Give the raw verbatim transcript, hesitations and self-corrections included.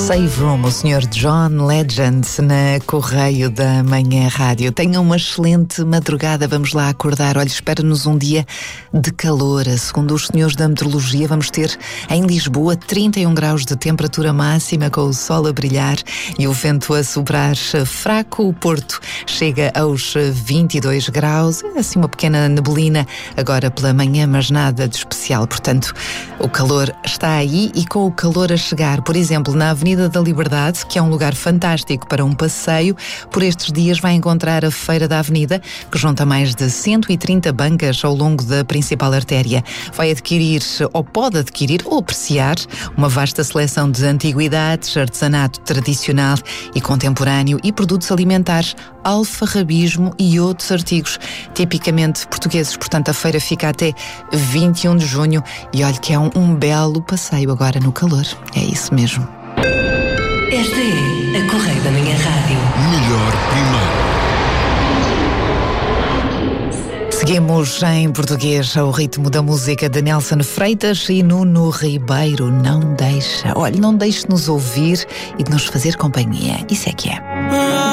Save Room, o senhor John Legend na Correio da Manhã Rádio. Tenham uma excelente madrugada, vamos lá acordar. Olha, espera-nos um dia de calor. Segundo os senhores da meteorologia, vamos ter em Lisboa trinta e um graus de temperatura máxima, com o sol a brilhar e o vento a soprar fraco. O Porto chega aos vinte e dois graus, assim uma pequena neblina agora pela manhã, mas nada de especial. Portanto, o calor está aí e com o calor a chegar, por exemplo, na Avenida da Liberdade, que é um lugar fantástico para um passeio, por estes dias vai encontrar a Feira da Avenida, que junta mais de cento e trinta bancas ao longo da principal artéria. Vai adquirir, ou pode adquirir, ou apreciar uma vasta seleção de antiguidades, artesanato tradicional e contemporâneo e produtos alimentares, alfarrabismo e outros artigos tipicamente portugueses. Portanto, a feira fica até vinte e um de junho e olha que é um, um belo passeio agora no calor. É isso mesmo. Esta é a Correio da Manhã Rádio. Melhor primeiro. Seguimos em português ao ritmo da música de Nelson Freitas e Nuno Ribeiro. Não deixa, olha, não deixe-nos ouvir e de nos fazer companhia. Isso é que é.